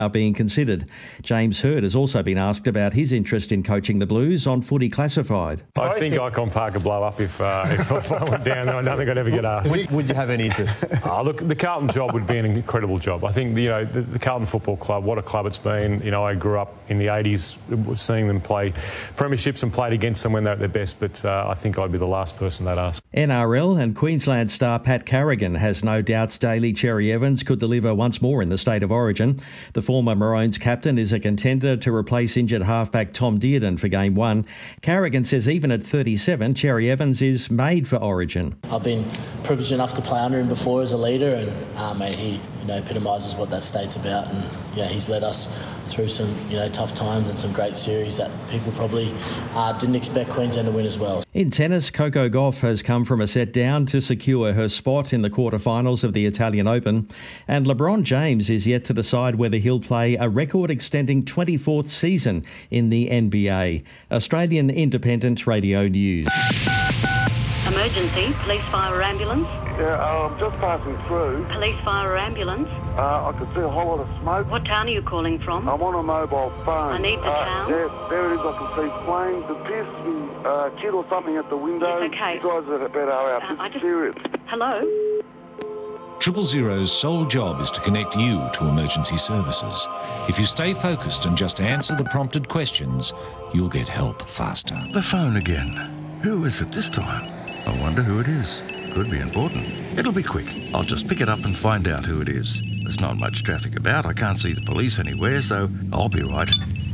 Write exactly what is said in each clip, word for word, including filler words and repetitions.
are being considered. James Hird has also been asked about his interest in coaching the Blues on Footy Classified. I think Icon Park would blow up if, uh, if, if I went down there. I don't think I'd ever get asked. Would, would you have any interest? Oh, look, the Carlton job would be an incredible job. I think, you know, the, the Carlton Football Club, what a club it's been. You know, I grew up in the eighties seeing them play premierships and played against them when they're at their best, but uh, I think I'd be the last person they'd ask. N R L and Queensland star Pat Carrigan has no doubts Daly Cherry Evans could deliver once more in the State of Origin. The former Maroons captain is a contender to replace injured halfback Tom Dearden for Game one. Carrigan says even at thirty-seven, Cherry Evans is made for Origin. I've been privileged enough to play under him before as a leader, and uh, mate, he you know epitomises what that state's about, and you know, he's led us through some you know tough times and some great series that people probably uh, didn't expect Queensland to win as well. In tennis, Coco Gauff has come from a set down to secure her spot in the quarterfinals of the Italian Open, and LeBron James is yet to decide whether he'll play a record-extending twenty-fourth season in the N B A. Australian Independent Radio News. Emergency, police, fire or ambulance? Yeah, uh, I'm just passing through. Police, fire or ambulance? Uh, I can see a whole lot of smoke. What town are you calling from? I'm on a mobile phone. I need the uh, town. There, there it is. I can see flames. Appears to be a uh, kid or something at the window. Yes, okay. You guys are better out. Uh, This I is just... serious. Hello? Triple Zero's sole job is to connect you to emergency services. If you stay focused and just answer the prompted questions, you'll get help faster. The phone again. Who is it this time? I wonder who it is. Could be important. It'll be quick. I'll just pick it up and find out who it is. There's not much traffic about. I can't see the police anywhere, so I'll be right.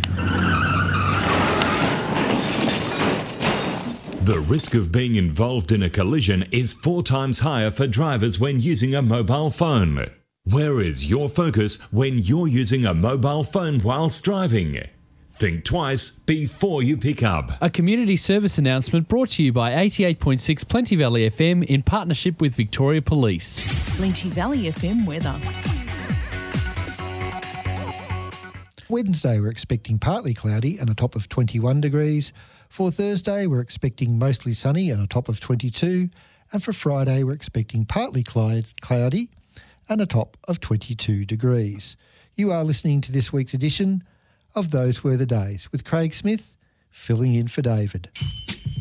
The risk of being involved in a collision is four times higher for drivers when using a mobile phone. Where is your focus when you're using a mobile phone whilst driving? Think twice before you pick up. A community service announcement brought to you by eighty-eight point six Plenty Valley F M in partnership with Victoria Police. Plenty Valley F M weather. Wednesday, we're expecting partly cloudy and a top of twenty-one degrees. For Thursday, we're expecting mostly sunny and a top of twenty-two. And for Friday, we're expecting partly cloudy and a top of twenty-two degrees. You are listening to this week's edition of Those Were the Days with Craig Smith filling in for David.